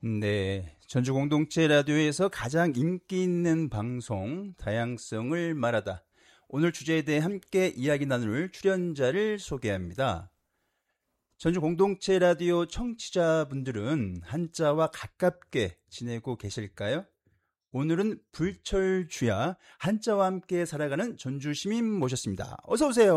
네, 전주 공동체 라디오에서 가장 인기 있는 방송 다양성을 말하다. 오늘 주제에 대해 함께 이야기 나눌 출연자를 소개합니다. 전주 공동체 라디오 청취자분들은 한자와 가깝게 지내고 계실까요? 오늘은 불철주야 한자와 함께 살아가는 전주 시민 모셨습니다. 어서 오세요.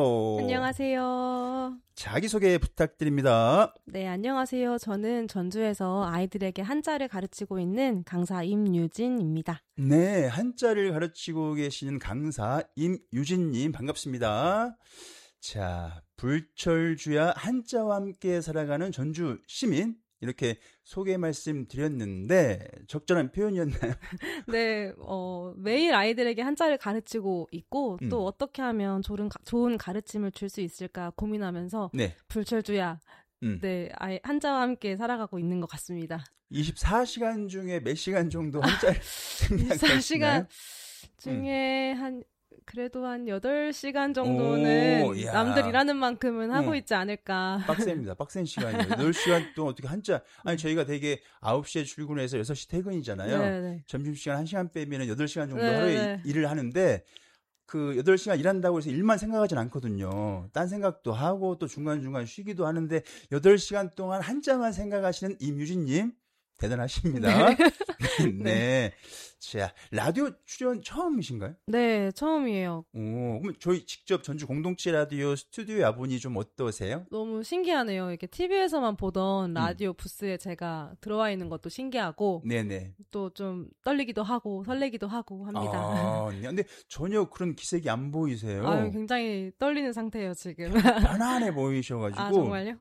안녕하세요. 자기소개 부탁드립니다. 네, 안녕하세요. 저는 전주에서 아이들에게 한자를 가르치고 있는 강사 임유진입니다. 네, 한자를 가르치고 계시는 강사 임유진님 반갑습니다. 자, 불철주야 한자와 함께 살아가는 전주 시민 이렇게 소개 말씀드렸는데 적절한 표현이었나요? 네, 매일 아이들에게 한자를 가르치고 있고 또 어떻게 하면 좋은 가르침을 줄 수 있을까 고민하면서 네. 불철주야 네, 한자와 함께 살아가고 있는 것 같습니다. 24시간 중에 몇 시간 정도 한자를 생략하시나요? 24시간 중에 그래도 한 8시간 정도는 남들 일하는 만큼은 하고 있지 않을까. 빡셉니다. 빡센 시간이에요. 8시간 동안 어떻게 한자. 아니, 저희가 되게 9시에 출근해서 6시 퇴근이잖아요. 네네. 점심시간 1시간 빼면 8시간 정도 네네. 하루에 일을 하는데 그 8시간 일한다고 해서 일만 생각하진 않거든요. 딴 생각도 하고 또 중간중간 쉬기도 하는데 8시간 동안 한자만 생각하시는 임유진님. 대단하십니다. 네. 네. 자, 라디오 출연 처음이신가요? 네, 처음이에요. 오, 그럼 저희 직접 전주 공동체 라디오 스튜디오에 와보니 좀 어떠세요? 너무 신기하네요. 이렇게 TV에서만 보던 라디오 부스에 제가 들어와 있는 것도 신기하고, 네네. 또 좀 떨리기도 하고 설레기도 하고 합니다. 아, 네. 근데 전혀 그런 기색이 안 보이세요. 아유, 굉장히 떨리는 상태예요, 지금. 편안해 보이셔가지고. 아, 정말요?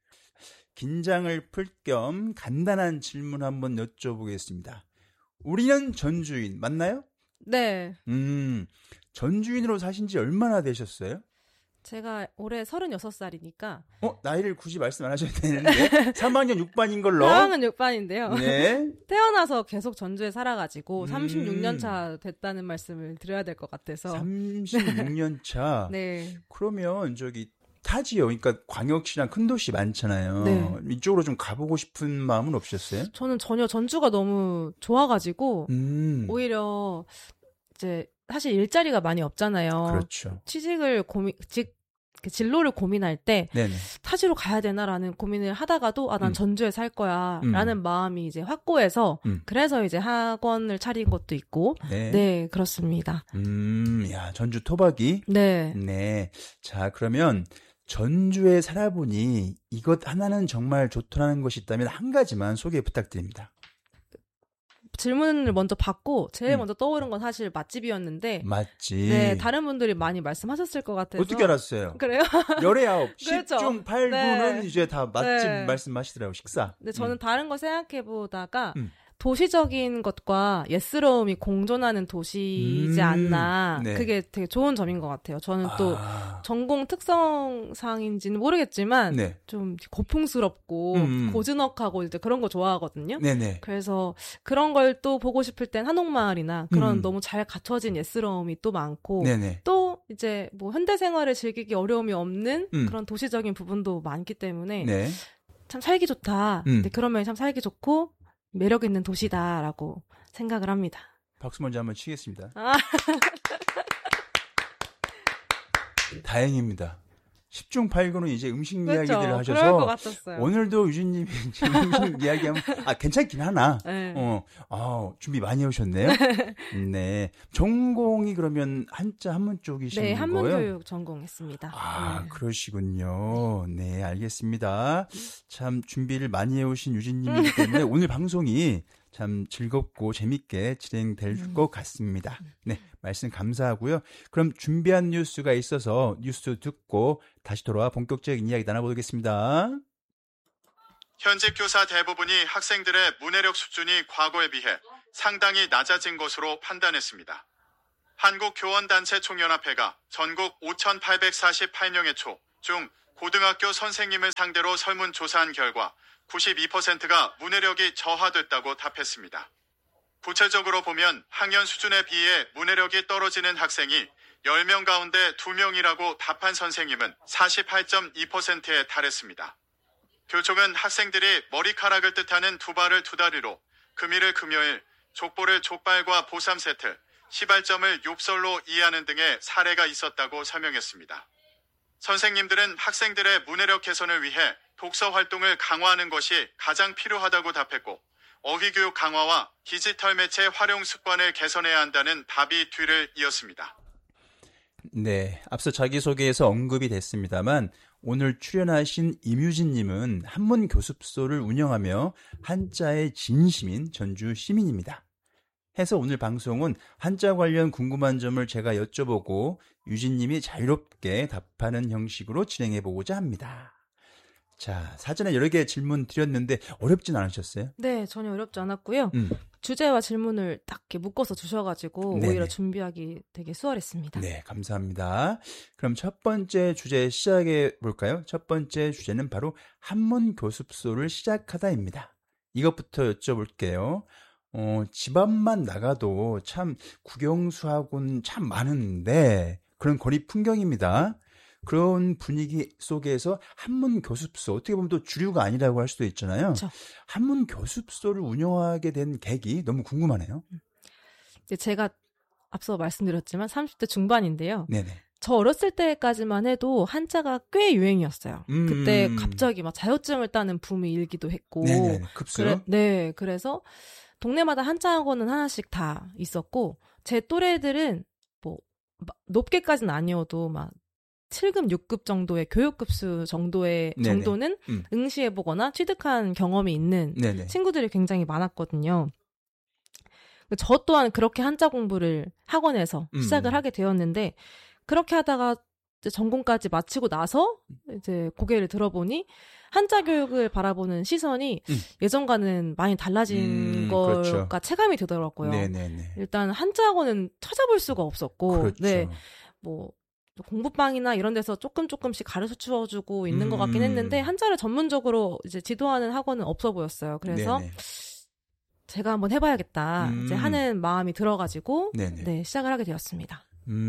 긴장을 풀 겸 간단한 질문 한번 여쭤보겠습니다. 우리는 전주인 맞나요? 네. 전주인으로 사신 지 얼마나 되셨어요? 제가 올해 36살이니까. 나이를 굳이 말씀 안 하셔도 되는데. 3학년 6반인 걸로. 3학년 6반인데요. 네. 태어나서 계속 전주에 살아가지고 36년 차 됐다는 말씀을 드려야 될 것 같아서. 36년 차? 네. 그러면 타지요. 그러니까 광역시랑 큰 도시 많잖아요. 네. 이쪽으로 좀 가보고 싶은 마음은 없으셨어요? 저는 전혀 전주가 너무 좋아가지고 오히려 이제 사실 일자리가 많이 없잖아요. 그렇죠. 진로를 고민할 때 네네. 타지로 가야 되나라는 고민을 하다가도 난 전주에 살 거야라는 마음이 이제 확고해서 그래서 이제 학원을 차린 것도 있고 네 그렇습니다. 야 전주 토박이. 네. 네. 자 그러면 전주에 살아보니 이것 하나는 정말 좋더라는 것이 있다면 한 가지만 소개 부탁드립니다. 질문을 먼저 받고 제일 먼저 떠오른 건 사실 맛집이었는데 맛집. 네, 다른 분들이 많이 말씀하셨을 것 같아서 어떻게 알았어요? 그래요? 열의 아홉, 그렇죠. 10중 8구는 네. 이제 다 맛집 네. 말씀하시더라고요. 식사. 근데 저는 다른 거 생각해보다가 도시적인 것과 예스러움이 공존하는 도시이지 않나. 네. 그게 되게 좋은 점인 것 같아요. 저는 또 전공 특성상인지는 모르겠지만 네. 좀 고풍스럽고 고즈넉하고 이제 그런 거 좋아하거든요. 네네. 그래서 그런 걸 또 보고 싶을 땐 한옥마을이나 그런 너무 잘 갖춰진 예스러움이 또 많고 네네. 또 이제 뭐 현대 생활을 즐기기 어려움이 없는 그런 도시적인 부분도 많기 때문에 네. 참 살기 좋다. 근데 그러면 참 살기 좋고 매력 있는 도시다라고 생각을 합니다. 박수 먼저 한번 치겠습니다. 아. 다행입니다. 10중 8구는 이제 음식 그렇죠. 이야기들을 하셔서 그럴 것 같았어요. 오늘도 유진님이 지금 음식 이야기하면 괜찮긴 하나. 네. 준비 많이 해오셨네요. 네. 전공이 그러면 한자 한문 쪽이신 네, 거예요? 한문교육 전공했습니다. 아, 네. 그러시군요. 네, 알겠습니다. 참 준비를 많이 해오신 유진님이기 때문에 오늘 방송이 참 즐겁고 재밌게 진행될 것 같습니다. 네, 말씀 감사하고요. 그럼 준비한 뉴스가 있어서 뉴스 듣고 다시 돌아와 본격적인 이야기 나눠보겠습니다. 현직 교사 대부분이 학생들의 문해력 수준이 과거에 비해 상당히 낮아진 것으로 판단했습니다. 한국교원단체 총연합회가 전국 5,848명의 초, 중, 고등학교 선생님을 상대로 설문조사한 결과 92%가 문해력이 저하됐다고 답했습니다. 구체적으로 보면 학년 수준에 비해 문해력이 떨어지는 학생이 10명 가운데 2명이라고 답한 선생님은 48.2%에 달했습니다. 교총은 학생들이 머리카락을 뜻하는 두발을 두다리로, 금일을 금요일, 족보를 족발과 보쌈 세트, 시발점을 욕설로 이해하는 등의 사례가 있었다고 설명했습니다. 선생님들은 학생들의 문해력 개선을 위해 독서 활동을 강화하는 것이 가장 필요하다고 답했고, 어휘교육 강화와 디지털 매체 활용 습관을 개선해야 한다는 답이 뒤를 이었습니다. 네, 앞서 자기소개에서 언급이 됐습니다만 오늘 출연하신 임유진님은 한문교습소를 운영하며 한자의 진심인 전주 시민입니다. 해서 오늘 방송은 한자 관련 궁금한 점을 제가 여쭤보고 유진님이 자유롭게 답하는 형식으로 진행해보고자 합니다. 자, 사전에 여러 개 질문 드렸는데 어렵진 않으셨어요? 네, 전혀 어렵지 않았고요. 주제와 질문을 딱 이렇게 묶어서 주셔가지고 네네. 오히려 준비하기 되게 수월했습니다. 네, 감사합니다. 그럼 첫 번째 주제 시작해 볼까요? 첫 번째 주제는 바로 한문교습소를 시작하다입니다. 이것부터 여쭤볼게요. 집 앞만 나가도 참 국영수학원 참 많은데 그런 거리 풍경입니다. 그런 분위기 속에서 한문교습소, 어떻게 보면 또 주류가 아니라고 할 수도 있잖아요. 그렇죠. 한문교습소를 운영하게 된 계기 너무 궁금하네요. 제가 앞서 말씀드렸지만 30대 중반인데요. 네네. 저 어렸을 때까지만 해도 한자가 꽤 유행이었어요. 그때 갑자기 막 자격증을 따는 붐이 일기도 했고. 네네. 급수. 네, 그래서 동네마다 한자 학원은 하나씩 다 있었고 제 또래들은 뭐 높게까지는 아니어도 막 7급, 6급 정도의 교육급수 정도의 네네. 정도는 응시해보거나 취득한 경험이 있는 네네. 친구들이 굉장히 많았거든요. 저 또한 그렇게 한자 공부를 학원에서 시작을 하게 되었는데 그렇게 하다가 이제 전공까지 마치고 나서 이제 고개를 들어보니 한자 교육을 바라보는 시선이 예전과는 많이 달라진 거가 그렇죠. 체감이 되더라고요. 네네네. 일단 한자 학원은 찾아볼 수가 없었고, 그렇죠. 네, 뭐 공부방이나 이런 데서 조금씩 가르쳐 주고 있는 것 같긴 했는데 한자를 전문적으로 이제 지도하는 학원은 없어 보였어요. 그래서 네네. 제가 한번 해봐야겠다 이제 하는 마음이 들어가지고 네네. 네, 시작을 하게 되었습니다.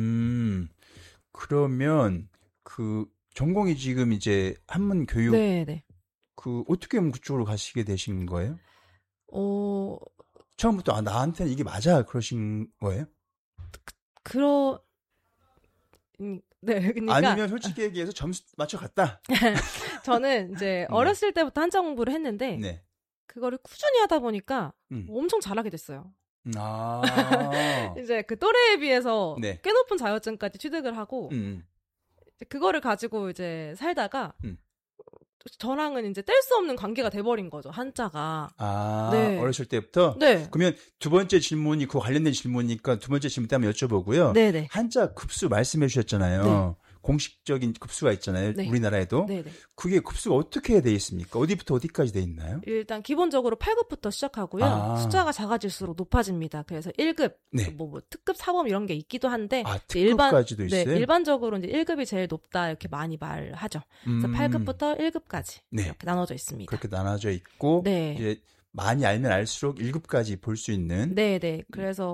그러면 그 전공이 지금 이제 한문 교육 네네. 그 어떻게 하면 그쪽으로 가시게 되신 거예요? 처음부터 나한테는 이게 맞아 그러신 거예요? 네, 그러니까 아니면 솔직히 얘기해서 점수 맞춰 갔다. 저는 이제 어렸을 때부터 한자 공부를 했는데 네. 그거를 꾸준히 하다 보니까 엄청 잘하게 됐어요. 이제 그 또래에 비해서 네. 꽤 높은 자격증까지 취득을 하고 그거를 가지고 이제 살다가 저랑은 이제 뗄 수 없는 관계가 돼버린 거죠, 한자가. 네. 어렸을 때부터? 네. 그러면 두 번째 질문이 그 관련된 질문이니까 두 번째 질문 때 한번 여쭤보고요. 네네. 한자 급수 말씀해 주셨잖아요. 네. 공식적인 급수가 있잖아요. 네. 우리나라에도. 네네. 그게 급수가 어떻게 돼 있습니까? 어디부터 어디까지 돼 있나요? 일단 기본적으로 8급부터 시작하고요. 숫자가 작아질수록 높아집니다. 그래서 1급, 네. 뭐 특급 사범 이런 게 있기도 한데 특급까지도 있어요? 네, 일반적으로 이제 1급이 제일 높다 이렇게 많이 말하죠. 그래서 8급부터 1급까지 네. 이렇게 나눠져 있습니다. 그렇게 나눠져 있고 네. 이제 많이 알면 알수록 1급까지 볼 수 있는. 네네. 그래서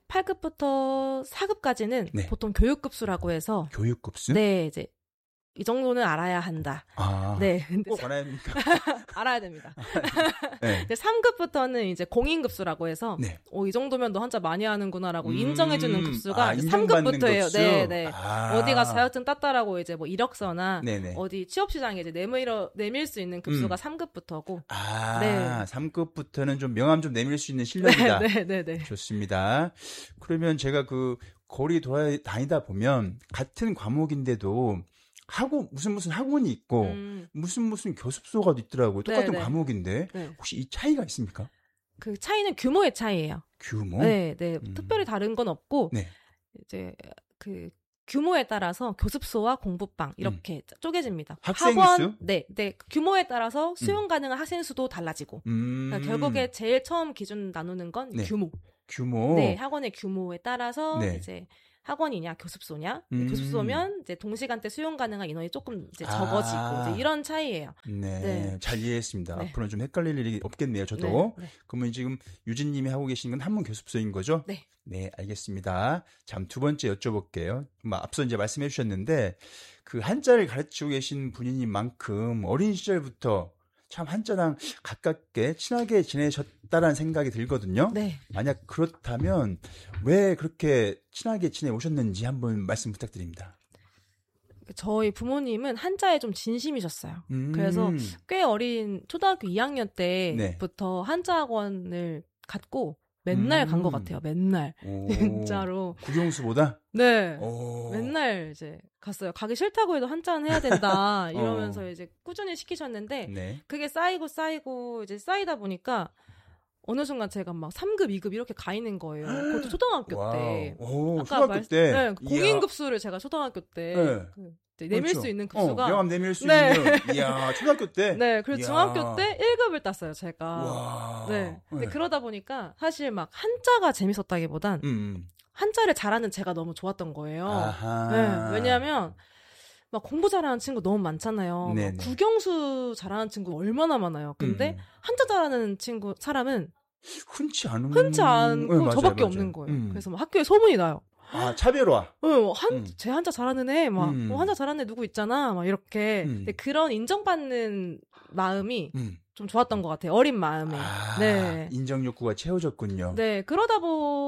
8급부터 4급까지는 네. 보통 교육급수라고 해서. 교육급수? 네, 이제 이 정도는 알아야 한다. 네. 꼭 알아야 합니까? 알아야 됩니다. 네. 이제 3급부터는 이제 공인급수라고 해서 네. 이 정도면 너 한자 많이 하는구나라고 인정해주는 급수가 3급부터예요. 네. 어디가 자격증 땄다라고 이제 뭐 이력서나 네네. 어디 취업시장에 이제 내밀 수 있는 급수가 3급부터고. 네. 3급부터는 좀 명함 좀 내밀 수 있는 실력이다. 네. 좋습니다. 그러면 제가 그 거리 돌아다니다 보면 같은 과목인데도 무슨 학원이 있고 무슨 교습소가 있더라고요. 똑같은 과목인데 혹시 이 차이가 있습니까? 그 차이는 규모의 차이예요. 규모? 네. 특별히 다른 건 없고 이제 그 규모에 따라서 교습소와 공부방 이렇게 쪼개집니다. 학생 수? 학원, 네. 규모에 따라서 수용 가능한 학생 수도 달라지고. 그러니까 결국에 제일 처음 기준 나누는 건 규모. 네, 학원의 규모에 따라서 이제 학원이냐 교습소냐. 교습소면 이제 동시간대 수용 가능한 인원이 조금 이제 적어지고 이제 이런 차이예요. 네, 잘 이해했습니다. 앞으로는 좀 헷갈릴 일이 없겠네요. 저도. 네. 그러면 지금 유진님이 하고 계신 건 한문 교습소인 거죠? 네. 네, 알겠습니다. 자, 두 번째 여쭤볼게요. 앞서 이제 말씀해 주셨는데 그 한자를 가르치고 계신 분인 만큼 어린 시절부터 참 한자랑 가깝게 친하게 지내셨다라는 생각이 들거든요. 네. 만약 그렇다면 왜 그렇게 친하게 지내 오셨는지 한번 말씀 부탁드립니다. 저희 부모님은 한자에 좀 진심이셨어요. 그래서 꽤 어린 초등학교 2학년 때부터 한자 학원을 갔고 맨날 간 것 같아요. 맨날. 진짜로. 국영수보다? 네. 맨날 이제 갔어요. 가기 싫다고 해도 한자는 해야 된다. 이러면서 이제 꾸준히 시키셨는데 네. 그게 쌓이고 이제 쌓이다 보니까 어느 순간 제가 막 3급, 2급 이렇게 가 있는 거예요. 그것도 초등학교 때. 오, 초등학교 때? 네, 공인급수를 제가 초등학교 때 내밀 그렇죠. 수 있는 급수가. 명함 내밀 수 있는. 이야, 초등학교 때? 네, 그리고 중학교 때 1급을 땄어요, 제가. 와. 네. 근데 그러다 보니까 사실 막 한자가 재밌었다기보단 한자를 잘하는 제가 너무 좋았던 거예요. 네, 왜냐하면 막 공부 잘하는 친구 너무 많잖아요. 국영수 잘하는 친구 얼마나 많아요. 근데 한자 잘하는 사람은 흔치 않고 저밖에 없는 거예요. 그래서 막 학교에 소문이 나요. 아, 차별화. 쟤 한자 잘하는 애, 막, 한자 잘하는 애 누구 있잖아, 막 이렇게. 근데 그런 인정받는 마음이 좀 좋았던 것 같아요. 어린 마음에. 네. 인정 욕구가 채워졌군요. 네. 그러다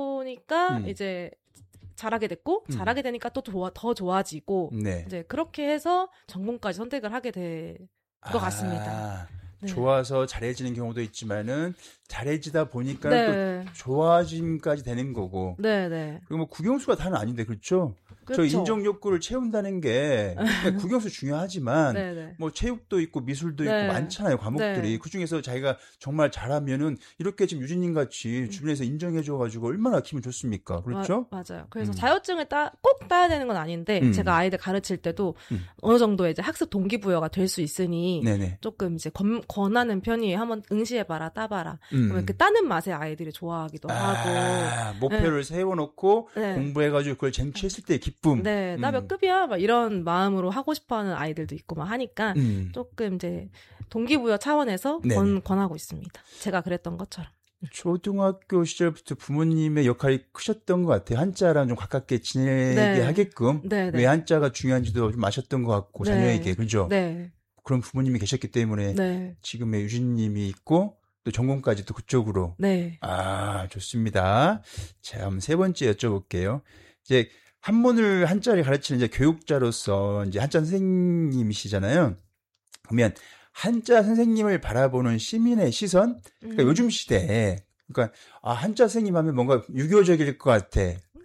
보니까 이제 잘하게 됐고, 잘하게 되니까 또 더 좋아지고, 이제 그렇게 해서 전공까지 선택을 하게 된 것 같습니다. 네. 좋아서 잘해지는 경우도 있지만은 잘해지다 보니까 또 좋아짐까지 되는 거고. 네. 그리고 뭐 국영수가 다는 아닌데 그렇죠? 저 인정 욕구를 채운다는 게 국영수 중요하지만 뭐 체육도 있고 미술도 있고 많잖아요 과목들이. 그 중에서 자기가 정말 잘하면은 이렇게 지금 유진님 같이 주변에서 인정해줘가지고 얼마나 기분 좋습니까? 그렇죠? 맞아요. 그래서 자격증을 꼭 따야 되는 건 아닌데 제가 아이들 가르칠 때도 어느 정도 이제 학습 동기부여가 될 수 있으니 조금 이제 권하는 편이에요. 한번 응시해봐라, 따봐라. 그러면 그 따는 맛에 아이들이 좋아하기도 하고. 목표를 세워놓고 공부해가지고 그걸 쟁취했을 때의 기쁨. 네, 나 몇 급이야? 막 이런 마음으로 하고 싶어하는 아이들도 있고 막 하니까 조금 이제 동기부여 차원에서 권하고 있습니다. 제가 그랬던 것처럼. 초등학교 시절부터 부모님의 역할이 크셨던 것 같아요. 한자랑 좀 가깝게 지내게 하게끔. 왜 한자가 중요한지도 좀 아셨던 것 같고 자녀에게 그죠? 네. 그런 부모님이 계셨기 때문에 지금의 유진님이 있고 또 전공까지 또 그쪽으로. 아, 좋습니다. 자, 세 번째 여쭤볼게요. 이제 한문을 한자를 가르치는 이제 교육자로서 이제 한자 선생님이시잖아요. 그러면 한자 선생님을 바라보는 시민의 시선, 그러니까 요즘 시대에, 그러니까 한자 선생님 하면 뭔가 유교적일 것 같아,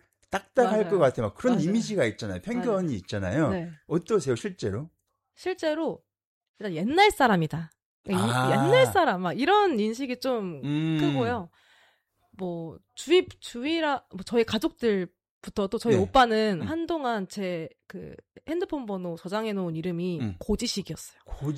딱딱할 것 같아, 막 그런 이미지가 있잖아요. 편견이 있잖아요. 어떠세요, 실제로? 실제로 일단 옛날 사람이다. 옛날 사람 막 이런 인식이 좀 크고요. 뭐 주위라 뭐 저희 가족들 부터 또 저희 오빠는 한동안 제 그 핸드폰 번호 저장해 놓은 이름이 고지식이었어요.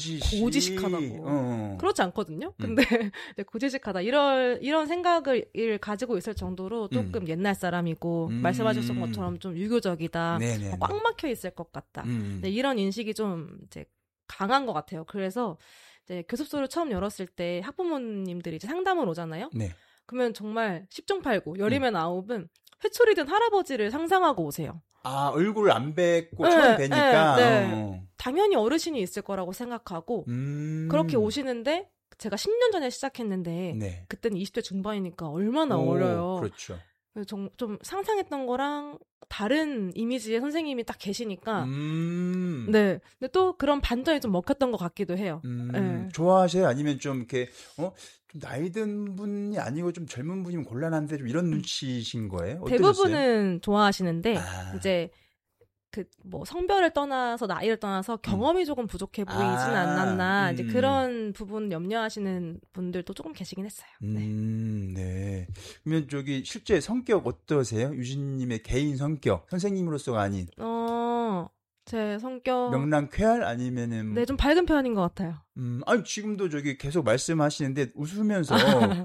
고지식하다고. 그렇지 않거든요. 근데 고지식하다 이런 생각을 가지고 있을 정도로 조금 옛날 사람이고 말씀하셨던 것처럼 좀 유교적이다. 꽉 막혀 있을 것 같다. 이런 인식이 좀 이제 강한 것 같아요. 그래서 이제 교습소를 처음 열었을 때 학부모님들이 이제 상담을 오잖아요. 그러면 정말 10중 8구 열이면 9은 회초리 든 할아버지를 상상하고 오세요. 아, 얼굴을 안 뵙고 처음 뵈니까. 당연히 어르신이 있을 거라고 생각하고 그렇게 오시는데 제가 10년 전에 시작했는데 그때는 20대 중반이니까 얼마나 어려요. 그렇죠. 좀 상상했던 거랑 다른 이미지의 선생님이 딱 계시니까 근데 또 그런 반전이 좀 먹혔던 것 같기도 해요. 좋아하세요? 아니면 좀 이렇게 좀 나이 든 분이 아니고 좀 젊은 분이면 곤란한데 좀 이런 눈치신 거예요? 어떠셨어요? 대부분은 좋아하시는데 이제 그 뭐 성별을 떠나서 나이를 떠나서 경험이 조금 부족해 보이진 않았나 이제 그런 부분 염려하시는 분들도 조금 계시긴 했어요. 네. 그러면 저기 실제 성격 어떠세요? 유진님의 개인 성격 선생님으로서가 아닌. 제 성격 명랑쾌활 아니면은 네, 좀 밝은 편인 것 같아요. 아니 지금도 저기 계속 말씀하시는데 웃으면서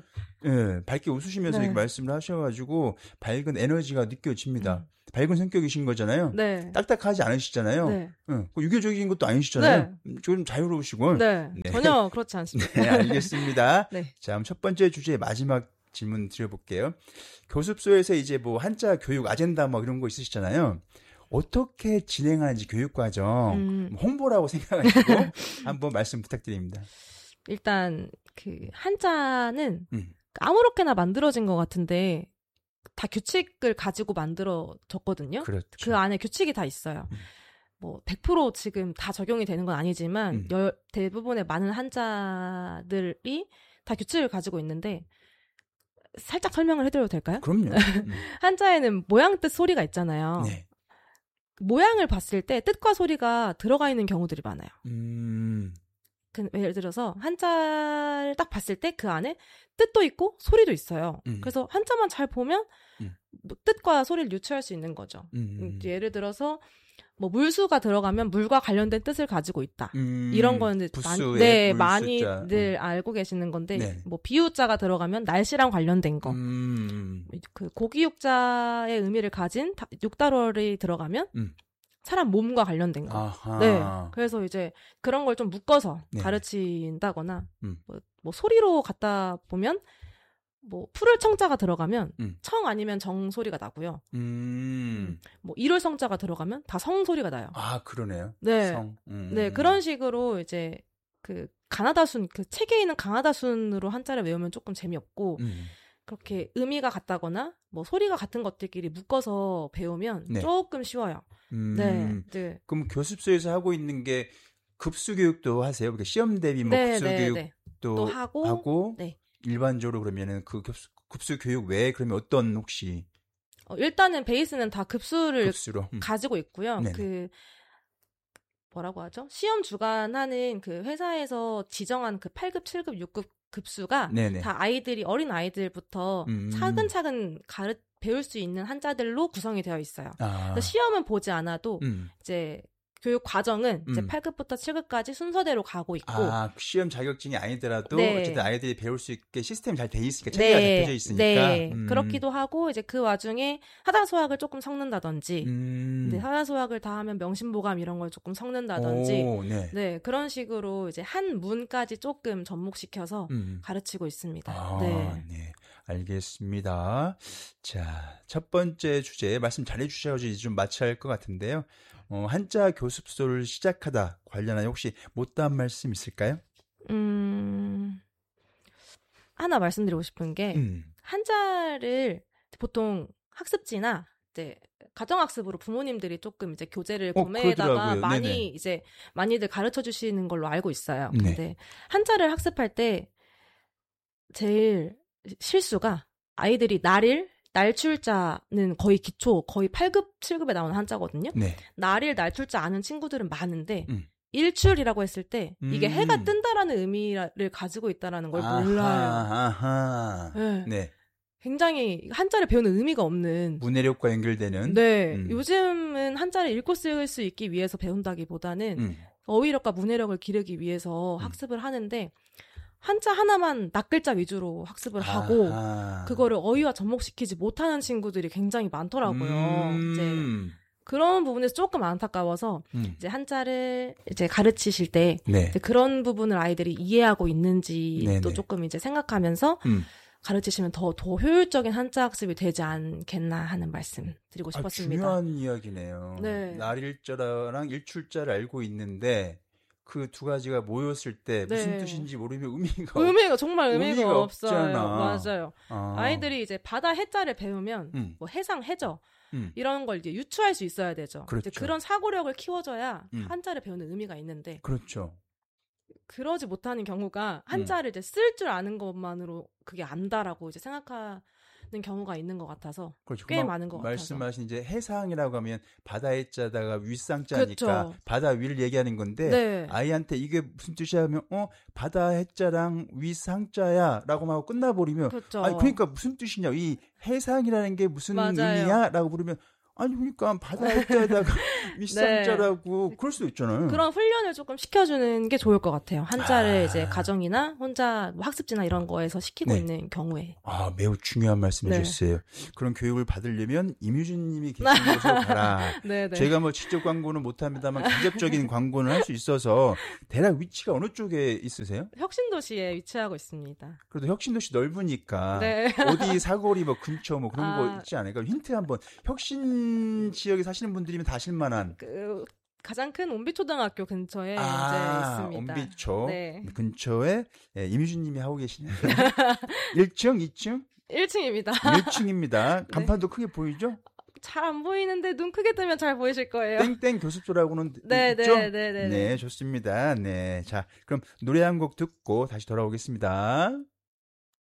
밝게 웃으시면서 이렇게 말씀을 하셔가지고 밝은 에너지가 느껴집니다. 밝은 성격이신 거잖아요. 딱딱하지 않으시잖아요. 유교적인 것도 아니시잖아요. 좀 자유로우시고. 전혀 그렇지 않습니다. 네, 알겠습니다. 자, 그럼 첫 번째 주제 마지막 질문 드려볼게요. 교습소에서 이제 뭐 한자 교육 아젠다 뭐 이런 거 있으시잖아요. 어떻게 진행하는지 교육과정 홍보라고 생각하시고 한번 말씀 부탁드립니다. 일단 그 한자는 아무렇게나 만들어진 것 같은데 다 규칙을 가지고 만들어졌거든요. 그렇죠. 그 안에 규칙이 다 있어요. 뭐 100% 지금 다 적용이 되는 건 아니지만 대부분의 많은 한자들이 다 규칙을 가지고 있는데 살짝 설명을 해드려도 될까요? 그럼요. 한자에는 모양, 뜻, 소리가 있잖아요. 네. 모양을 봤을 때 뜻과 소리가 들어가 있는 경우들이 많아요. 예를 들어서 한자를 딱 봤을 때 그 안에 뜻도 있고 소리도 있어요. 그래서 한자만 잘 보면 뭐 뜻과 소리를 유추할 수 있는 거죠. 예를 들어서 뭐 물수가 들어가면 물과 관련된 뜻을 가지고 있다. 이런 거는 많이들 알고 계시는 건데 네. 뭐 비유자가 들어가면 날씨랑 관련된 거. 그 고기육자의 의미를 가진 육달월이 들어가면 사람 몸과 관련된 거. 아하. 네. 그래서 이제 그런 걸 좀 묶어서 네. 가르친다거나 뭐 소리로 갖다 보면 뭐 풀을 청자가 들어가면 청 아니면 정 소리가 나고요. 뭐 이룰 성자가 들어가면 다 성 소리가 나요. 아, 그러네요. 네. 성. 네, 그런 식으로 이제 그 가나다순 그 책에 있는 가나다순으로 한자를 외우면 조금 재미없고 그렇게 의미가 같다거나 뭐 소리가 같은 것들끼리 묶어서 배우면 네. 조금 쉬워요. 네. 네. 그럼 교습소에서 하고 있는 게 급수 교육도 하세요? 그러니까 시험 대비 뭐 급수 교육도 또 하고 네. 일반적으로 그러면은 그 급수 교육 외에 그러면 어떤 혹시 일단은 베이스는 다 급수로 가지고 있고요. 네네. 그 뭐라고 하죠? 시험 주관하는 그 회사에서 지정한 그 8급, 7급, 6급 급수가 네네. 다 어린 아이들부터 차근차근 배울 수 있는 한자들로 구성이 되어 있어요. 시험은 보지 않아도 이제 교육 과정은 이제 8급부터 7급까지 순서대로 가고 있고. 시험 자격증이 아니더라도 네. 어쨌든 아이들이 배울 수 있게 시스템이 잘 돼 있으니까 체계가 잡혀져 있으니까. 네. 그렇기도 하고 이제 그 와중에 하다소학을 조금 섞는다든지, 네, 하다소학을 다 하면 명심보감 이런 걸 조금 섞는다든지, 네, 그런 식으로 이제 한 문까지 조금 접목시켜서 가르치고 있습니다. 네. 알겠습니다. 자, 첫 번째 주제 말씀 잘해주셔서 이제 좀 마쳐야 할 것 같은데요. 한자 교습소를 시작하다 관련하여 혹시 못다한 말씀 있을까요? 하나 말씀드리고 싶은 게 한자를 보통 학습지나 이제 가정학습으로 부모님들이 조금 이제 교재를 구매에다가 이제 많이들 가르쳐 주시는 걸로 알고 있어요. 근데 한자를 학습할 때 제일 실수가 아이들이 날출자는 거의 기초, 거의 8급, 7급에 나오는 한자거든요. 네. 날일, 날출자 아는 친구들은 많은데 일출이라고 했을 때 이게 해가 뜬다라는 의미를 가지고 있다라는 걸 몰라요. 네. 굉장히 한자를 배우는 의미가 없는 문해력과 연결되는. 네. 요즘은 한자를 읽고 쓸 수 있기 위해서 배운다기보다는 어휘력과 문해력을 기르기 위해서 학습을 하는데 한자 하나만 낱글자 위주로 학습을 하고 그거를 어휘와 접목시키지 못하는 친구들이 굉장히 많더라고요. 이제 그런 부분에서 조금 안타까워서 이제 한자를 이제 가르치실 때 이제 그런 부분을 아이들이 이해하고 있는지도 조금 이제 생각하면서 가르치시면 더 효율적인 한자 학습이 되지 않겠나 하는 말씀 드리고 싶었습니다. 중요한 이야기네요. 네. 날일자랑 일출자를 알고 있는데 그 두 가지가 모였을 때 무슨 뜻인지 모르면 정말 의미가 없어요. 없잖아. 맞아요. 아이들이 이제 바다 해자를 배우면 뭐 해상 해저 이런 걸 이제 유추할 수 있어야 되죠. 그렇죠. 이제 그런 사고력을 키워줘야 한자를 배우는 의미가 있는데 그렇죠. 그러지 못하는 경우가 한자를 이제 쓸 줄 아는 것만으로 그게 안다라고 이제 생각하는 경우가 있는 것 같아서 그렇죠. 꽤 많은 것 같아서 말씀하신 이제 해상이라고 하면 바다의 자다가 윗상자니까 그렇죠. 바다 위를 얘기하는 건데 아이한테 이게 무슨 뜻이야 하면 바다 해자랑 윗상자야라고 하고 끝나버리면 그렇죠. 그러니까 무슨 뜻이냐 이 해상이라는 게 무슨 의미야라고 물으면 아니 그러니까 바다 해자다가 윗상자라고 그럴 수도 있잖아요. 그런 훈련을 조금 시켜주는 게 좋을 것 같아요. 한자를 이제 가정이나 혼자 뭐 학습지나 이런 거에서 시키고 있는 경우에. 매우 중요한 말씀 해주셨어요. 그런 교육을 받으려면 임유진님이 계신 곳으로 가라. 제가 뭐 직접 광고는 못합니다만 간접적인 광고는 할 수 있어서 대략 위치가 어느 쪽에 있으세요? 혁신도시에 위치하고 있습니다. 그래도 혁신도시 넓으니까 어디 사거리 뭐 근처 뭐 그런 거 있지 않을까? 힌트 한번 혁신 지역에 사시는 분들이면 다 아실만한. 가장 큰 온비초등학교 근처에 이제 있습니다. 온비초 네. 근처에 임유진 님이 하고 계시네요. 1층, 2층? 1층입니다. 1층입니다. 간판도 크게 보이죠? 잘 안 보이는데 눈 크게 뜨면 잘 보이실 거예요. 땡땡 교습소라고는 네, 있죠? 네, 네, 네. 네, 좋습니다. 네. 자, 그럼 노래 한 곡 듣고 다시 돌아오겠습니다.